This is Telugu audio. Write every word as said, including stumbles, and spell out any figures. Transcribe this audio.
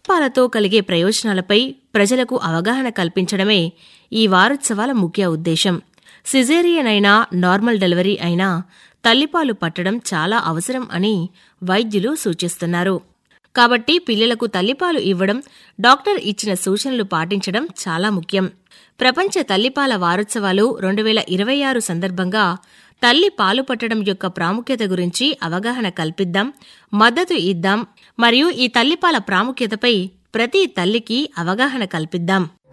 తల్లిపాలతో కలిగే ప్రయోజనాలపై ప్రజలకు అవగాహన కల్పించడమే ఈ వారోత్సవాల ముఖ్య ఉద్దేశం. సిజేరియన్ అయినా నార్మల్ డెలివరీ అయినా తల్లిపాలు పట్టడం చాలా అవసరం అని వైద్యులు సూచిస్తున్నారు. కాబట్టి పిల్లలకు తల్లిపాలు ఇవ్వడం, డాక్టర్ ఇచ్చిన సూచనలు పాటించడం చాలా ముఖ్యం. ప్రపంచ తల్లిపాల వారోత్సవాలు రెండు వేల ఇరవై ఆరు సందర్భంగా తల్లి పాలు పట్టడం యొక్క ప్రాముఖ్యత గురించి అవగాహన కల్పిద్దాం, మద్దతు ఇద్దాం మరియు ఈ తల్లిపాల ప్రాముఖ్యతపై ప్రతి తల్లికి అవగాహన కల్పిద్దాం.